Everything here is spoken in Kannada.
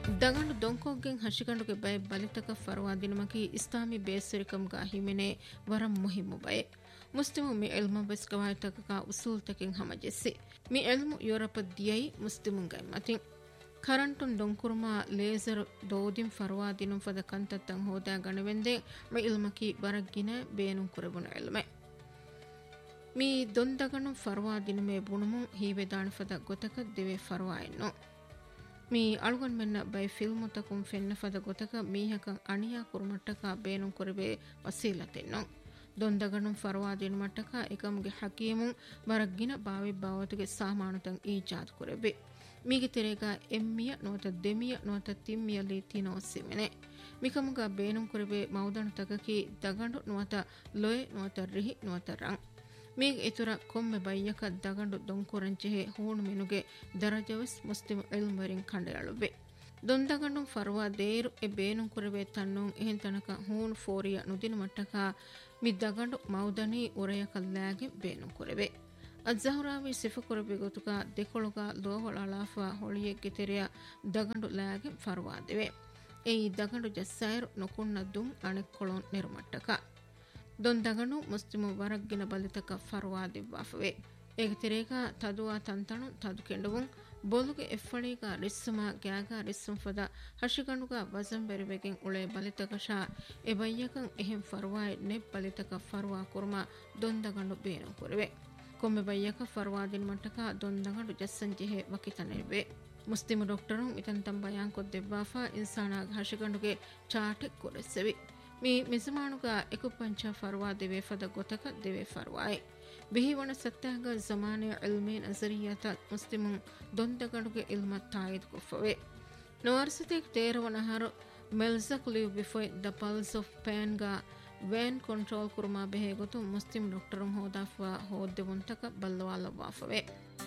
ದಗಂಡು ದೊಂಕೋಗೆಂ ಹಶಿಗಂಡುಗೆ ಬಯ ಬಲಿತಕ ಫರ್ವಾ ದಿನಮಕಿ Islami ಬೇಸರಿಕಂಗ ಹಿಮೆನೆ ವರಂ ಮುಹಿಮ್ಮು ಬಯ Muslim me ಇಲ್ಮ ಬೆಸ್ ಗವಾಯತಕ ಉಸೂಲ್ ತಕಿಂ ಹಮಜೆಸ್ಸಿ me ಇಲ್ಮು Europe ದಿಯೈ ಮುಸ್ಲಿಮುಂಗೈ ಮತಿಂ ಕರಂಟುನ್ ದೊಂಕುರ್ಮಾ laser ದೋದಿಂ ಫರ್ವಾ ದಿನುಂ ಫದ ಕಂತತ್ತಂ ಹೋದಾ ಗಣವೆಂದೆ me ಇಲ್ಮಕಿ ಬರಗ್ಗಿನ ಬೇನುಂ ಕುರೆಬುನ ಇಲ್ಮೆ me ದೊಂದಗಣು ಫರ್ವಾ ದಿನುಮೆ ಬುಣುಮು ಹೀವೆದಾಣ ಫದ ಗೊತಕ ದಿವೆ ಫರ್ವಾ ಎನ್ನೋ me ಅಳುಗನ್ ಮೆನ್ನ by ಫಿಲ್ಮುತಕುಂ ಫೆನ್ನ ಫದ ಗೊತಕ ಮೀಹಕಂ ಅಣಿಯಾ ಕುರುಮಟ್ಟಕ ಬೇನುಂ ಕುರಿಬೆ ವಸೀಲತೆನ್ನೊ ದೊಂದಗಣುಂ ಫರ್ವಾದಿನ ಮಟ್ಟಕ ಏಕಮ್ಗೆ ಹಕೀಮುಂ ಬರಗ್ಗಿನ ಬಾವಿ ಬಾವತುಗೆ ಸಾಮಾನುತಂ ಈಜಾದ್ ಕುರೆಬೆ ಮೀಗೆ ತೆರೆಗ ಎಮ್ಮಿಯ ನೋತ ದೆಮಿಯ ನೋತ ತಿಮ್ಮಿಯಲ್ಲಿ ತಿನೋಸಿಮೆನೆ ಮಿಕಮುಗ ಬೇನುಂ ಕುರಿಬೆ ಮೌದಣ ತಗಕಿ ದಗಂಡು ನೋತ ಲೊಯ್ ನೋತ ರಿಹಿ ನೋತ ರಂಗ್ ಮೀಗ ಇತುರ ಕೊಮ್ಮೆ ಬಯ್ಯಕ ದಗಂಡು ದೊಂಕುರಂಚೆಹೆ ಹೂಣು ಮೆನುಗೆ ದರಜವಸ್ ಮುಸ್ಲಿಂ ಇಲ್ಮರಿಂ ಕಂಡೆಯಳುವೆ ದೊಂದಗಂಡು ಫರ್ವಾ ದೇರು ಎ ಬೇನುಂ ಕುರೆವೆ ತನ್ನೋಂ ಎಹೆನ್ ತನಕ ಹೂಣು ಫೋರಿಯ ನುದಿನ ಮಟ್ಟಕ ಮಿ ದಗಂಡು ಮೌದನಿ ಉರೆಯಕಲ್ಲಾಗೆ ಬೇನುಂ ಕುರೆವೆ ಅಜ್ಜಹುರಾವಿ ಸಿಫ ಕುರೆಬೆ ಗೊತುಕ ದೆಕೊಳುಗ ಲೋಹಳಾಫಾ ಹೊಳಿಯೆಗ್ಗೆ ತೆರೆಯ ದಗಂಡು ಲಾಗೆ ಫರ್ವಾ ದೆವೆ ಈ ದಗಂಡು ಜಸ್ಸಾಯರು ನೊಕುಣ್ಣ ದುಂ ಅಣೆಕ್ಕೊಳೋನ್ ನಿರ್ಮಟ್ಟಕ ದೊಂದಗಣು Muslim ವರಗ್ಗಿನ ಬಲಿತಕ ಫರ್ವಾ ದಿವ್ವಾಫವೆ ಏಗ ತೆರೇಗ ತದುವಾ ತಂತಣು ತದು ಕೆಂಡುವುಂ ಬೊಲುಗೆ ಎಫ್ಫಳೀಗ ರಿಸ್ಸುಮ ಗ್ಯಾಗ ರಿಸ್ಸುಂ ಫದ ಹಶಿಗಣುಗ ವಜಂ ಬೆರಿವೆಗೆಂ ಉಳೆ ಬಲಿತಕ Shah A ಬಯ್ಯಕಂ ಎಹೆಂ ಫರ್ವಾಯ್ ನೆಬ್ ಬಲಿತಕ ಫರ್ವಾ kurma ದೊಂದಗಣು ಬೇನು ಕುರಿವೆ ಕೊಮ್ಮೆ ಬಯ್ಯಕ ಫರ್ವಾದಿನ ಮಟ್ಟಕ ದೊಂದಗಣು ಜಸ್ಸಂಜೆಹೆ ವಕಿತನೆವೆ Muslim doctor ಇತಂತಂ ಬಯಾನ್ ಕೊದ್ದೆವ್ವಾಫಾ ಇನ್ಸಾನಾಗ ಹಶಿಗಣುಗೆ ಚಾಟೆ ಕೊರೆಸ್ಸೆವಿ me ಮಿಸಮಾನುಗ ಎಕುಪಂಚ ಫರ್ವಾ ದಿವೆ ಫದ ಗೊತಕ ದಿವೆ ಫರ್ವಾಯ್ ಬಿಹಿವಣ ಸತ್ತಾಗ ಜಮಾನೆ ಇಲ್ಮೆ ನಜರಿಯತ ಮುಸ್ಲಿಮುಂ ದೊಂದಗಡುಗೆ ಇಲ್ಮ ತಾಯಿದ್ ಕೊಫವೆ ನೋರ್ಸತೆಕ್ ತೇರವನಹರು ಮೆಲ್ಸಕ್ live ಬಿಫೋಯ್ the pulse of ಪ್ಯಾನ್ಗ van control Kurma ಬೆಹೆ ಗೊತು Muslim ಡಾಕ್ಟರುಂ ಹೋದಾಫ್ವಾ ಹೋದ್ದೆವುಂತಕ ಬಲ್ಲವಾಲವಾಫವೆ